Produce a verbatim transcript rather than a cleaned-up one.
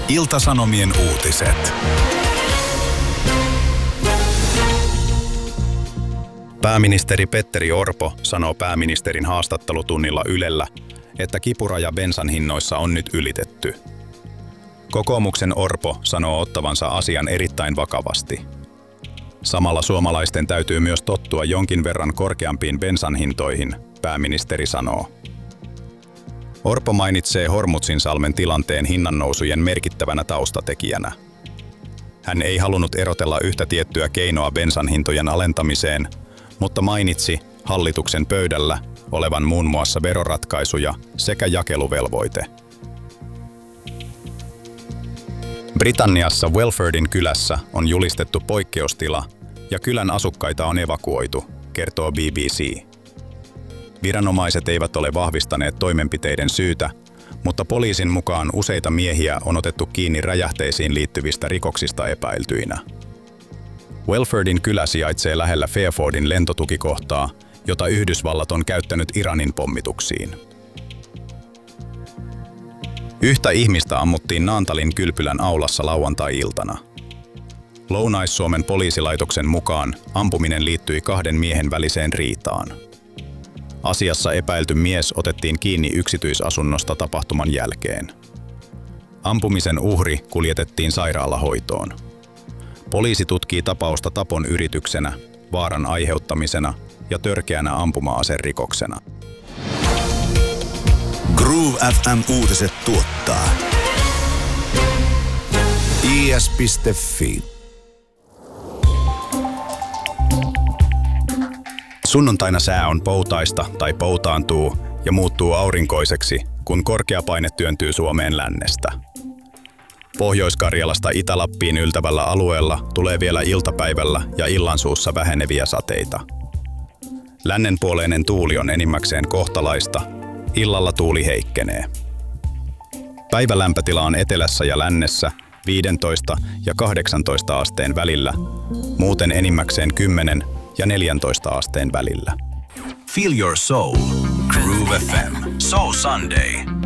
Ilta-Sanomien uutiset. Pääministeri Petteri Orpo sanoo pääministerin haastattelutunnilla Ylellä, että kipuraja bensan hinnoissa on nyt ylitetty. Kokoomuksen Orpo sanoo ottavansa asian erittäin vakavasti. Samalla suomalaisten täytyy myös tottua jonkin verran korkeampiin bensan hintoihin, pääministeri sanoo. Orpo mainitsee Hormuzin-salmen tilanteen hinnannousujen merkittävänä taustatekijänä. Hän ei halunnut erotella yhtä tiettyä keinoa bensan hintojen alentamiseen, mutta mainitsi hallituksen pöydällä olevan muun muassa veroratkaisuja sekä jakeluvelvoite. Britanniassa Welfordin kylässä on julistettu poikkeustila ja kylän asukkaita on evakuoitu, kertoo B B C. Viranomaiset eivät ole vahvistaneet toimenpiteiden syytä, mutta poliisin mukaan useita miehiä on otettu kiinni räjähteisiin liittyvistä rikoksista epäiltyinä. Welfordin kylä sijaitsee lähellä Fairfordin lentotukikohtaa, jota Yhdysvallat on käyttänyt Iranin pommituksiin. Yhtä ihmistä ammuttiin Naantalin kylpylän aulassa lauantai-iltana. Lounais-Suomen poliisilaitoksen mukaan ampuminen liittyi kahden miehen väliseen riitaan. Asiassa epäilty mies otettiin kiinni yksityisasunnosta tapahtuman jälkeen. Ampumisen uhri kuljetettiin sairaalahoitoon. Poliisi tutkii tapausta tapon yrityksenä, vaaran aiheuttamisena ja törkeänä ampuma-aserikoksena. Groove F M-uutiset tuottaa I S piste Fi. Sunnuntaina sää on poutaista tai poutaantuu ja muuttuu aurinkoiseksi, kun korkeapaine työntyy Suomeen lännestä. Pohjois-Karjalasta Itä-Lappiin yltävällä alueella tulee vielä iltapäivällä ja illansuussa väheneviä sateita. Lännenpuoleinen tuuli on enimmäkseen kohtalaista, illalla tuuli heikkenee. Päivälämpötila on etelässä ja lännessä viisitoista ja kahdeksantoista asteen välillä, muuten enimmäkseen kymmenen ja neljäntoista asteen välillä. Feel your soul. Groove F M. Soul Sunday.